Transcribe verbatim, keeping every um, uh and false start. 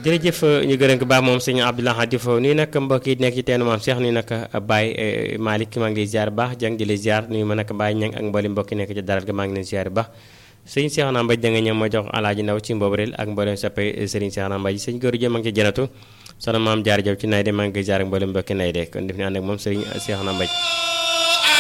jërëjëf ñu gërëm ko baax moom sëñ Abdoulaye Diouf nii nag mbokk yi nekk ci teenu maam Cheikh nii nag Baye Malick maa ngi lay ziar baax jàng di lay ziar nuyu ma nag Baye Ñang ak mboolem mbokk yi nekk ci daral ga maa ngi leen ziar baax sëñ Cheikh Naa Mbaj da nga ñëw ma jox alaaji ndaw ci mboobu ak mboolem sappe sëriñ Cheikh Naa Mbaj sëñ góor jë ma ngi ci jënatu soxna maam jaar jaw ci nay de maa ngi ziar ak mboolem mbokki nay de kon def ni ànd ak moom sëriñ Cheikh Naa Mbaj